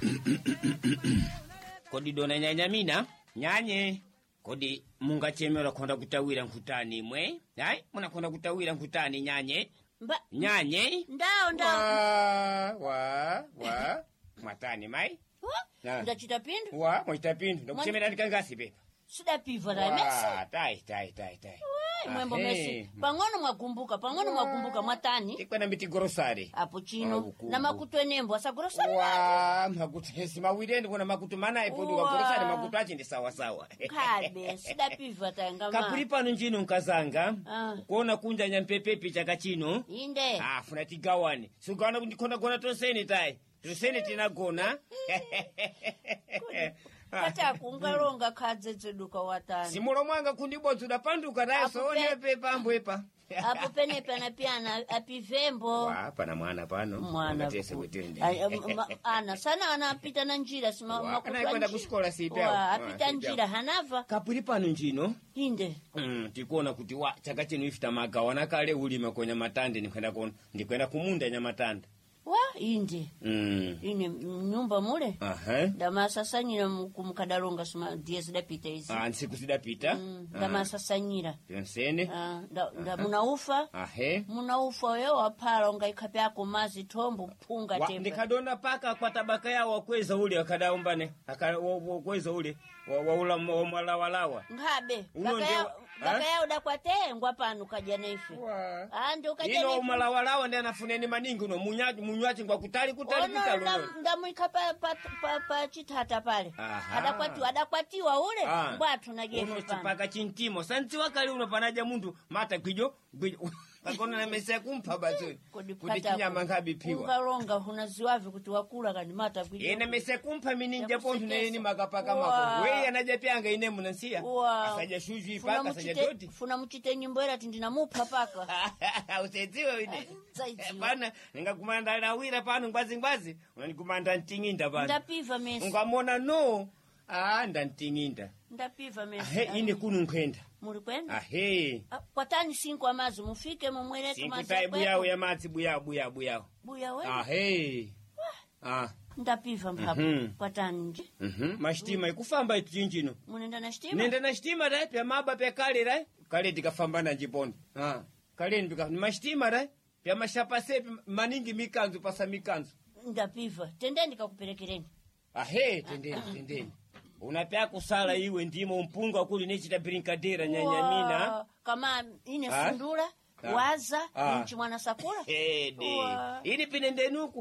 Kodi dona nyanyamina nyanye kodi mungachemera konda kutawira nkutani mwe hai munakonda kutawira nkutani nyanye nyanye ndao wa mwatani mai ndachita pindu mwita pindu ndakuchemera ndikangasi pepa sidapiva la mesi tai mwembo mesi pang'ono mwakumbuka mwatani tikwena mbiti gorosari apo chino na makutu enembo asa gorosari makutu esi mawireni kuna makutu mana ipoduka gorosari makutu achi ndi sawa kabe sidapiva tanga kapuri pano njino nkazanga kuona kunja nyampepepi chaka chino inde funa tigawane sugawana kundikonda gona toseni tai toseni tinagona kata kungalonga khadze tseduka watani simulo mwanga kundibodzula panduka nayo soone pepa ambwepa apo penepa na piana apivembo pana mwana pano ngatese wetende ana sana anapita na njira sima makutu anakwenda kushikola sipa apita njira hanava kapuri pano njino inde tikuona kuti chaka chino ifita magawana kale ulima konya matande ndikwenda kumunda nya matanda inde ine nyumba mule ndamasasanyira kumukadalonga sima diye zidapita izi nsiku zidapita ndamasasanyira yonsene munaufa wewe wapala unga ikape yako mazi tombo punga temba ndikadona paka kwa tabaka yao wakweza ule wakadaumbane wakweza ule waula walawa ngabe baka yao dakwatengwa pano kaja nefe ndo kaja nefe ino malawalawa ndi anafuneni maningi uno munywachi ngwa kutali ndamuika pa chitata pale adakwatiwa ule mbwatu na jefe pano chipaka chintimo santi wakali uno panaja mundu mata kwijo akona na mesa kumpa bazo kuti chinyama ngabi piwa ungalonga unaziwavi kuti wakula kandi mata kwijo ene mesa kumpa mininja pontu neni makapaka mako wewe anaja pyanga ine munansia asaja shuju ipaka asaja doti funa muchite nyimbo era tindinamupa paka usedziwe ine bana ningakumanda lawira pano ngwazi unanikumanda ntinginda bana ndapiva mesa ungamona ndantinginda ndapiva mesa ine kunu nkwenda muri kwenda kwatani 5 amazi mufike mumwele tumaza buyao ya matsi buyao wewe ndapiva mpapa kwatani nje mashtima ikufamba ichinjino munenda na shtima nenda na shtima dai pya maba pya kale tikafambana njipondo kale ndika mashtima dai pya mashapa sepi maningi mikanzu pasa mikanzu ndapiva tendeni nikakupelekereni tendeni unapea kusala iwe ndimo mpunga kuli nechita brinkadera nyanyamina kama ine fundula waza nchi mwana sakula ili pinendenuku